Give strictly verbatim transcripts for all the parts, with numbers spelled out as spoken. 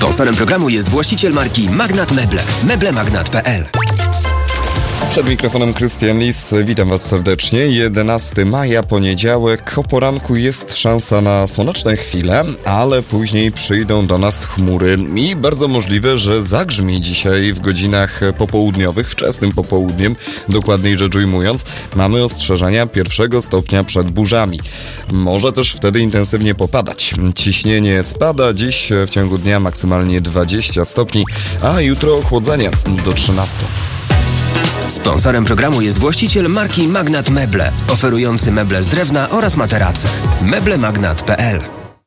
Sponsorem programu jest właściciel marki Magnat Meble. meblemagnat kropka p l. Przed mikrofonem Krystian Lis, witam Was serdecznie. jedenastego maja, poniedziałek. O poranku jest szansa na słoneczne chwile, ale później przyjdą do nas chmury i bardzo możliwe, że zagrzmi dzisiaj w godzinach popołudniowych, wczesnym popołudniem, dokładniej rzecz ujmując. Mamy ostrzeżenia pierwszego stopnia przed burzami. Może też wtedy intensywnie popadać. Ciśnienie spada, dziś w ciągu dnia maksymalnie dwadzieścia stopni, a jutro ochłodzenie do trzynastu. Sponsorem programu jest właściciel marki Magnat Meble, oferujący meble z drewna oraz materace. meblemagnat kropka p l.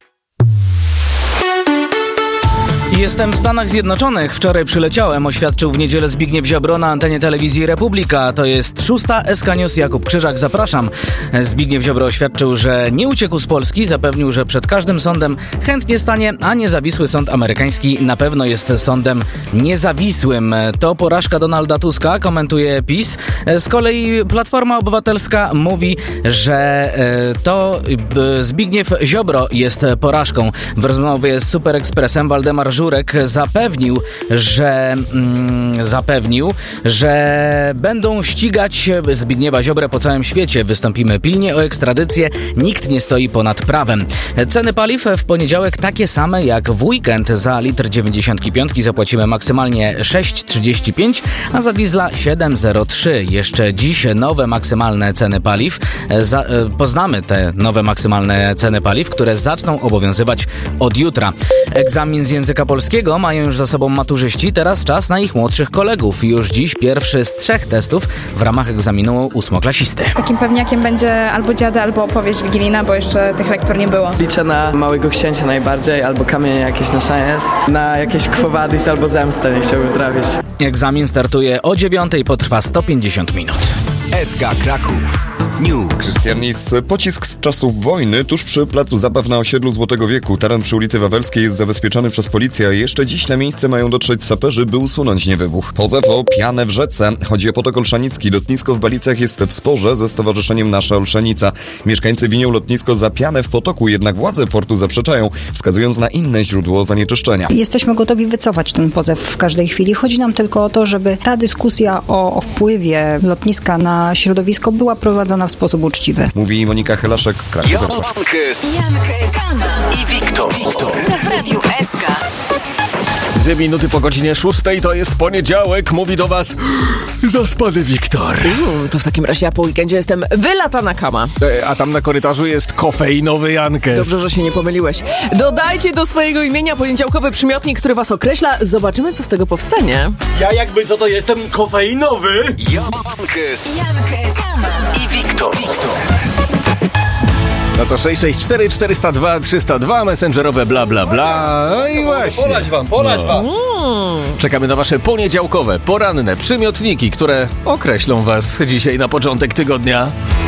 Jestem w Stanach Zjednoczonych. Wczoraj przyleciałem, oświadczył w niedzielę Zbigniew Ziobro na antenie telewizji Republika. To jest szósta S K News. Jakub Krzyżak, zapraszam. Zbigniew Ziobro oświadczył, że nie uciekł z Polski. Zapewnił, że przed każdym sądem chętnie stanie, a niezawisły sąd amerykański na pewno jest sądem niezawisłym. To porażka Donalda Tuska, komentuje PiS. Z kolei Platforma Obywatelska mówi, że to Zbigniew Ziobro jest porażką. W rozmowie z Super Expressem Waldemar Żurek zapewnił, że mm, zapewnił, że będą ścigać Zbigniewa Ziobrę po całym świecie. Wystąpimy pilnie o ekstradycję. Nikt nie stoi ponad prawem. Ceny paliw w poniedziałek takie same jak w weekend. Za litr dziewięćdziesiąt pięć zapłacimy maksymalnie sześć trzydzieści pięć, a za diesla siedem zero trzy. Jeszcze dziś nowe maksymalne ceny paliw. Za, poznamy te nowe maksymalne ceny paliw, które zaczną obowiązywać od jutra. Egzamin z języka polskiego mają już za sobą maturzyści, teraz czas na ich młodszych kolegów. Już dziś pierwszy z trzech testów w ramach egzaminu ósmoklasisty. Takim pewniakiem będzie albo dziada, albo opowieść wigilijna, bo jeszcze tych lektur nie było. Liczę na Małego Księcia najbardziej, albo Kamienie jakieś na szajens, na jakieś Quo Vadis albo Zemstę nie chciałbym trafić. Egzamin startuje o dziewiątej, potrwa sto pięćdziesiąt minut. S K Kraków News. Krystian Lis, pocisk z czasów wojny tuż przy placu zabaw na osiedlu Złotego Wieku. Teren przy ulicy Wawelskiej jest zabezpieczony przez policję. Jeszcze dziś na miejsce mają dotrzeć saperzy, by usunąć niewybuch. Pozew o pianę w rzece. Chodzi o potok Olszanicki. Lotnisko w Balicach jest w sporze ze stowarzyszeniem Nasza Olszanica. Mieszkańcy winią lotnisko za pianę w potoku, jednak władze portu zaprzeczają, wskazując na inne źródło zanieczyszczenia. Jesteśmy gotowi wycofać ten pozew w każdej chwili. Chodzi nam tylko o to, żeby ta dyskusja o, o wpływie lotniska na środowisko była prowadzona w sposób uczciwy. Mówi Monika Helaszek z Krakowa. Jankes i Wiktor. W Radiu S K. Dwie minuty po godzinie szóstej, to jest poniedziałek, mówi do was zaspany Wiktor. Uuu, to w takim razie ja po weekendzie jestem wylatana kama. E, a tam na korytarzu jest kofeinowy Jankes. Dobrze, że się nie pomyliłeś. Dodajcie do swojego imienia poniedziałkowy przymiotnik, który was określa. Zobaczymy, co z tego powstanie. Ja jakby co to jestem kofeinowy. Jankes i Wiktor. No to sześć sześć cztery cztery zero dwa trzy zero dwa, messengerowe bla bla bla. No i właśnie. Polać wam, polać no. wam. Mm. Czekamy na wasze poniedziałkowe, poranne przymiotniki, które określą was dzisiaj na początek tygodnia.